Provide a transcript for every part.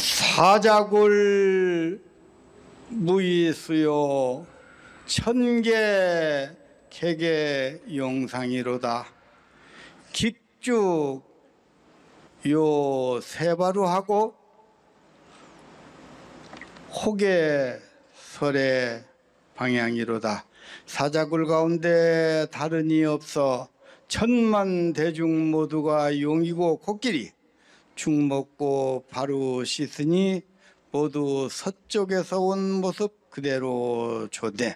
사자굴 무이수요 천개 개개 용상이로다. 깊쭉 요 세바루하고 혹의 설의 방향이로다. 사자굴 가운데 다른이 없어 천만 대중 모두가 용이고 코끼리 죽 먹고 바로 씻으니 모두 서쪽에서 온 모습 그대로 좋네.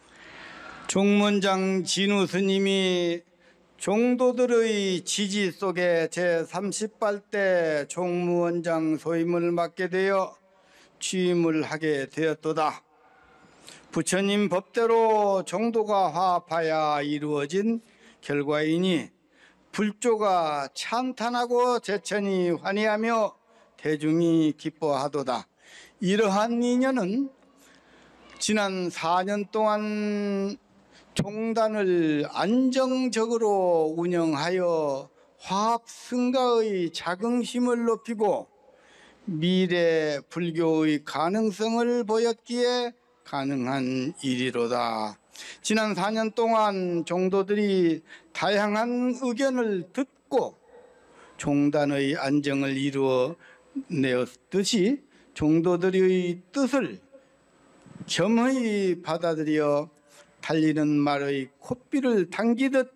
종문장 진우 스님이 종도들의 지지 속에 제30발대 종무원장 소임을 맡게 되어 취임을 하게 되었도다. 부처님 법대로 종도가 화합하여 이루어진 결과이니 불조가 찬탄하고 제천이 환희하며 대중이 기뻐하도다. 이러한 인연은 지난 4년 동안 종단을 안정적으로 운영하여 화합 승가의 자긍심을 높이고 미래 불교의 가능성을 보였기에 가능한 일이로다. 지난 4년 동안 종도들이 다양한 의견을 듣고 종단의 안정을 이루어 내었듯이 종도들의 뜻을 겸허히 받아들여 달리는 말의 콧비를 당기듯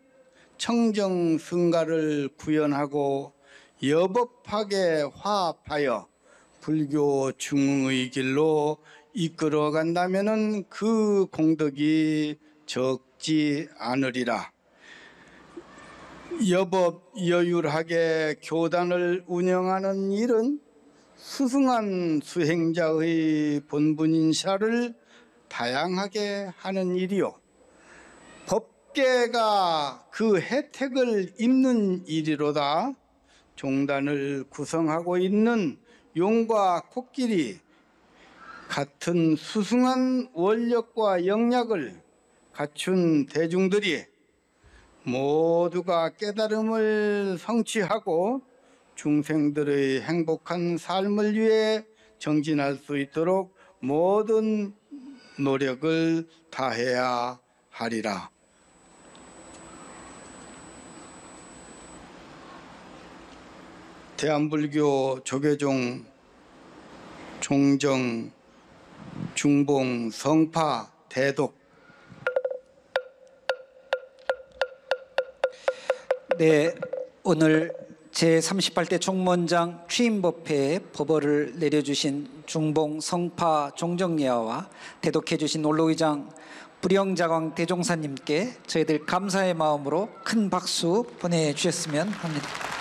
청정승가를 구현하고 여법하게 화합하여 불교 중흥의 길로 이끌어 간다면 그 공덕이 적지 않으리라. 여법 여율하게 교단을 운영하는 일은 수승한 수행자의 본분인사를 다양하게 하는 일이요, 법계가 그 혜택을 입는 일이로다. 종단을 구성하고 있는 용과 코끼리 같은 수승한 원력과 영약을 갖춘 대중들이 모두가 깨달음을 성취하고 중생들의 행복한 삶을 위해 정진할 수 있도록 모든 노력을 다해야 하리라. 대한불교 조계종 종정 중봉 성파 대독. 네, 오늘 제38대 총무원장 취임법회에 법어를 내려주신 중봉 성파 종정예화와 대독해 주신 올로의장 불영자광 대종사님께 저희들 감사의 마음으로 큰 박수 보내주셨으면 합니다.